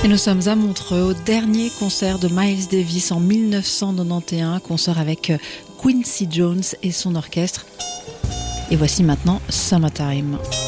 Et nous sommes à Montreux, au dernier concert de Miles Davis en 1991, concert avec Quincy Jones et son orchestre. Et voici maintenant Summertime.